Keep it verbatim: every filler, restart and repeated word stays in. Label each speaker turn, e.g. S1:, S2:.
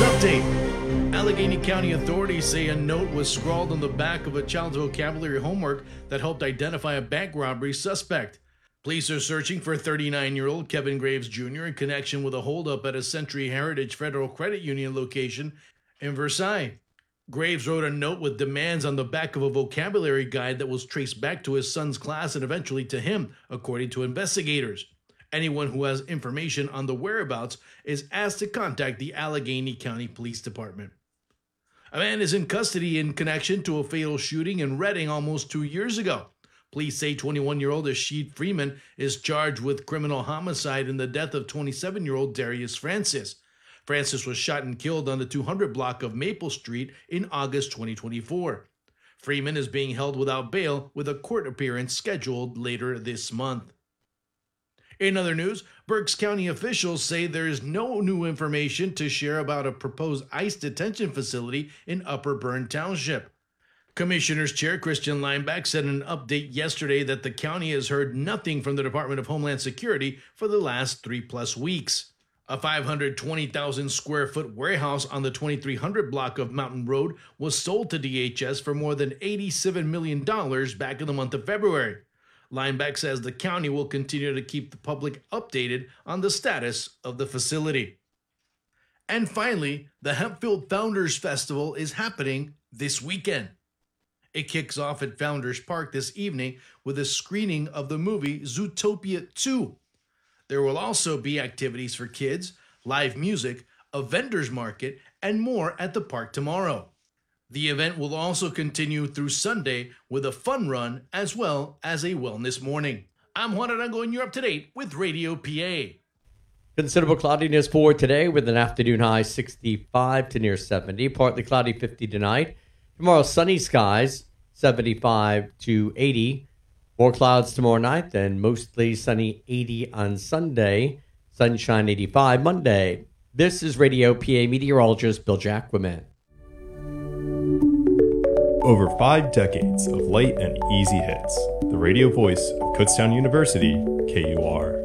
S1: update. Allegheny County authorities say a note was scrawled on the back of a child's vocabulary homework that helped identify a bank robbery suspect. Police are searching for thirty-nine-year-old Kevin Graves Junior in connection with a holdup at a Century Heritage Federal Credit Union location in Versailles. Graves wrote a note with demands on the back of a vocabulary guide that was traced back to his son's class and eventually to him, according to investigators. Anyone who has information on the whereabouts is asked to contact the Allegheny County Police Department. A man is in custody in connection to a fatal shooting in Reading almost two years ago. Police say twenty-one-year-old Asheed Freeman is charged with criminal homicide in the death of twenty-seven-year-old Darius Francis. Francis was shot and killed on the two hundred block of Maple Street in August twenty twenty-four. Freeman is being held without bail with a court appearance scheduled later this month. In other news, Berks County officials say there is no new information to share about a proposed ICE detention facility in Upper Bern Township. Commissioners Chair Christian Lineback said in an update yesterday that the county has heard nothing from the Department of Homeland Security for the last three plus weeks. A five hundred twenty thousand square foot warehouse on the twenty-three hundred block of Mountain Road was sold to D H S for more than eighty-seven million dollars back in the month of February. Lineback says the county will continue to keep the public updated on the status of the facility. And finally, the Hempfield Founders Festival is happening this weekend. It kicks off at Founders Park this evening with a screening of the movie Zootopia two. There will also be activities for kids, live music, a vendor's market, and more at the park tomorrow. The event will also continue through Sunday with a fun run as well as a wellness morning. I'm Juan Arango and you're up to date with Radio P A.
S2: Considerable cloudiness for today with an afternoon high sixty-five to near seventy. Partly cloudy fifty tonight. Tomorrow sunny skies seventy-five to eighty. More clouds tomorrow night, then mostly sunny eighty on Sunday. Sunshine eighty-five Monday. This is Radio P A meteorologist Bill Jacquemin.
S3: Over five decades of light and easy hits. The radio voice of Kutztown University, K U R.